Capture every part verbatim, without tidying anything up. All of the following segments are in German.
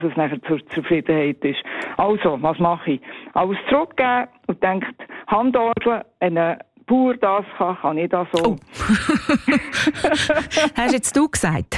dass es nachher zur Zufriedenheit ist. Also, was mache ich? Alles zurückgeben und denkt, Handorgel, eine Bauer das kann, kann ich das auch. Oh. Hast jetzt du gesagt?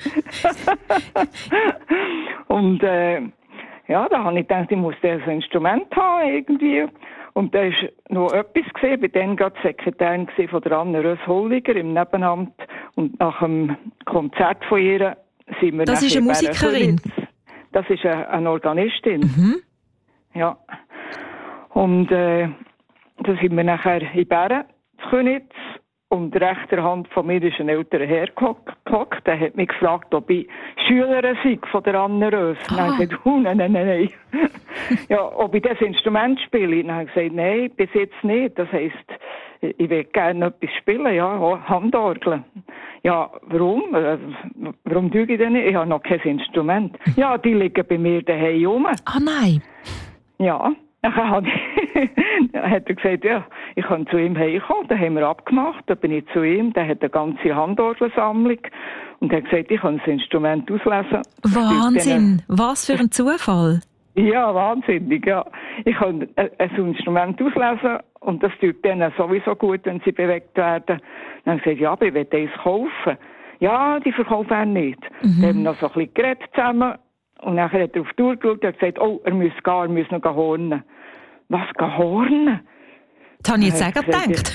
Und äh, ja, da habe ich gedacht, ich muss das Instrument haben irgendwie. Und da war noch etwas gesehen, bei denen gerade Sekretärin von der Anne Röss-Holliger im Nebenamt. Und nach dem Konzert von ihr sind wir Das ist eine Musikerin? Das ist eine, eine Organistin. Mhm. Ja. Und äh, da sind wir nachher in Bären, zu Königs, und rechter Hand von mir ist ein älterer Herr gehockt. Der hat mich gefragt, ob ich Schülerin sei von der Anne Röss. Ah. Dann habe ich gesagt, oh, nein, nein, nein. Ja, ob ich das Instrument spiele? Dann habe ich gesagt, nein, bis jetzt nicht. Das heisst, ich will gerne etwas spielen, ja, Handorgeln. Ja, warum? Warum tue ich denn nicht? Ich habe noch kein Instrument. Ja, die liegen bei mir daheim rum. Ah, nein. Ja. Dann hat er gesagt, ja, ich kann zu ihm heimkommen. Dann haben wir abgemacht. Dann bin ich zu ihm. Der hat eine ganze Handorgelsammlung. Und er hat gesagt, ich kann das Instrument auslesen. Wahnsinn! Was für ein Zufall! Ja, wahnsinnig, ja. Ich kann ein Instrument auslesen. Und das tut denen sowieso gut, wenn sie bewegt werden. Dann habe ich gesagt, ja, aber ich will eins kaufen. Ja, die verkaufen er nicht. Mhm. Dann haben wir noch so ein bisschen geredet zusammen. Und dann hat er auf die Tour geschaut und gesagt, oh, er muss gehen, er muss noch hornen. Was, gehen hornen? Das habe ich jetzt auch gedacht.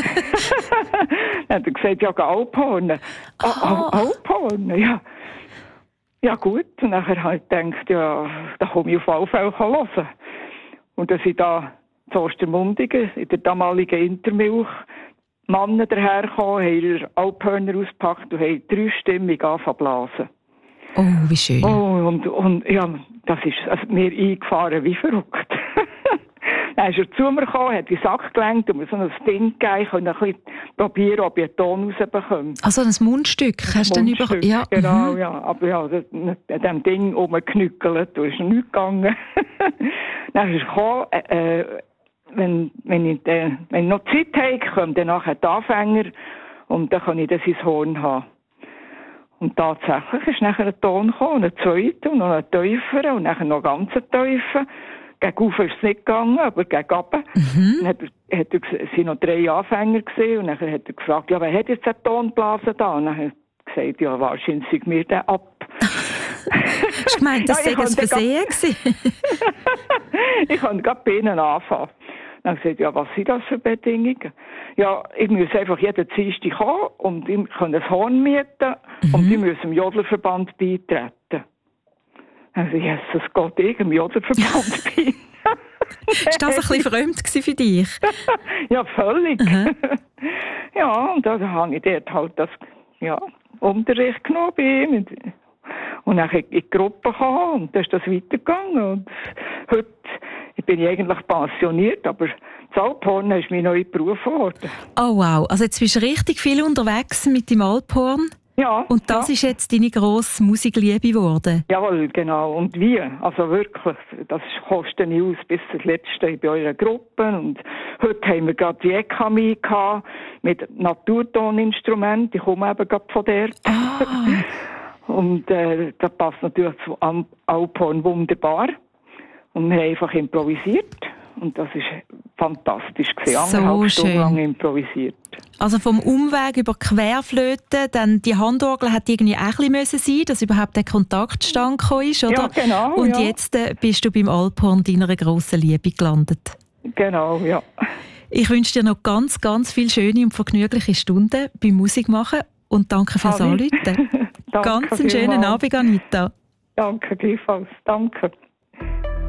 Dann hat er gesagt, ja, geh Alphornen. Ah, oh, Alphornen, ja. Ja, gut. Und dann habe ich gedacht, ja, da komme ich auf alle Fälle hören. Und dann sind da zu Ostermundigen, in der damaligen Intermilch, Männer dahergekommen, haben ihre Alphörner ausgepackt und haben dreistimmig angefangen zu blasen. Oh, wie schön. Oh, und, und ja, das ist also mir eingefahren wie verrückt. Dann ist er zu mir gekommen, hat den Sack gelenkt und mir so ein Ding gegeben, ich konnte ein bisschen probieren, ob ich einen Ton rausbekomme. Also ein Mundstück hast du dann über... Ja. Genau, mhm. ja. Aber ja, an diesem Ding rumgeknückelt, da ist noch nichts gegangen. Dann ist er gekommen, äh, wenn, wenn, ich, äh, wenn ich noch Zeit habe, kommt dann nachher die Anfänger und dann kann ich das ins Horn haben. Und tatsächlich ist nachher ein Ton gekommen, ein zweiter und noch ein tiefer und nachher noch ganz ein tiefer. Gegen rauf ist es nicht gegangen, aber gegen runter. Mhm. Dann hat er, hat er, es waren noch drei Anfänger gesehen und dann hat er gefragt, ja, wer hat jetzt einen Tonblasen da? Und dann hat er gesagt, ja, wahrscheinlich sind wir den ab. Hast du gemeint, das sei ja, ein Versehen gewesen? Ich kann gerade bei ihnen anfangen. Dann habe ich gesagt, ja, was sind das für Bedingungen? Ja, ich muss einfach jeden Dienstag kommen und ich kann ein Horn mieten mhm. und ich muss dem Jodlerverband beitreten. Also, Jesus Gott, ich dem Jodlerverband bei. Ist das ein bisschen fremd für dich? Ja, völlig. Mhm. Ja, und dann habe ich dort halt das, ja, Unterricht genommen bei ihm. Und dann in die Gruppe gekommen und dann ist das weitergegangen. Und heute ich bin ich eigentlich pensioniert, aber das Alphorn ist mein neuer Beruf geworden. Oh wow, also jetzt bist du richtig viel unterwegs mit dem Alphorn. Ja. Und das ja. ist jetzt deine grosse Musikliebe geworden? Jawohl, genau. Und wie? Also wirklich, das kostet nicht aus bis das Letzte bei eurer Gruppe. Und heute haben wir gerade die E K M I gehabt mit Naturtoninstrumenten. Ich komme eben gerade von dort. Ah. Und äh, das passt natürlich zu Alphorn wunderbar. Und wir haben einfach improvisiert. Und das war fantastisch gewesen. So Anderthalb Stunden schön. lang improvisiert. Also vom Umweg über Querflöte, dann die Handorgel hat irgendwie auch ein bisschen sein müssen, dass überhaupt der Kontakt stand ist, oder? Ja, genau. Und ja. jetzt äh, bist du beim Alphorn deiner grossen Liebe gelandet. Genau, ja. Ich wünsche dir noch ganz, ganz viele schöne und vergnügliche Stunden beim Musikmachen und danke fürs Anrufen. Ganz einen schönen Abend, Anita. Danke, gleichfalls. Danke.